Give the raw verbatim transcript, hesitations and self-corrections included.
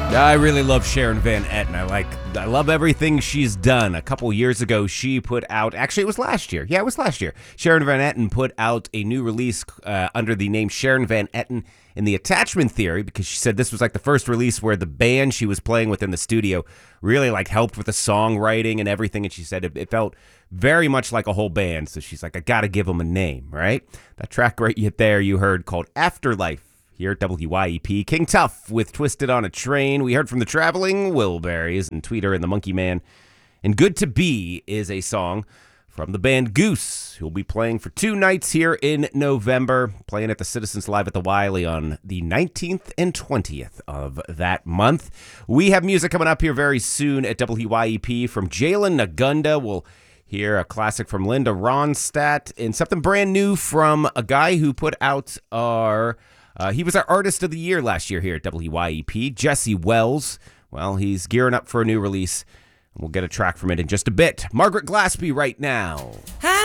I really love Sharon Van Etten. I like, I love everything she's done. A couple years ago, she put out, actually it was last year. Yeah, it was last year. Sharon Van Etten put out a new release uh, under the name Sharon Van Etten in the Attachment Theory, because she said this was like the first release where the band she was playing with in the studio really like helped with the songwriting and everything. And she said it, it felt very much like a whole band. So she's like, I got to give them a name, right? That track right there you heard called Afterlife. Here at W Y E P, King Tuff with Twisted on a Train. We heard from the Traveling Wilburys and Tweeter and the Monkey Man. And Good to Be is a song from the band Goose, who will be playing for two nights here in November, playing at the Citizens Live at the Wiley on the nineteenth and twentieth of that month. We have music coming up here very soon at W Y E P from Jalen Nagunda. We'll hear a classic from Linda Ronstadt and something brand new from a guy who put out our... Uh, he was our Artist of the Year last year here at W Y E P, Jesse Wells. Well, he's gearing up for a new release, and we'll get a track from it in just a bit. Margaret Glaspie right now. Hi.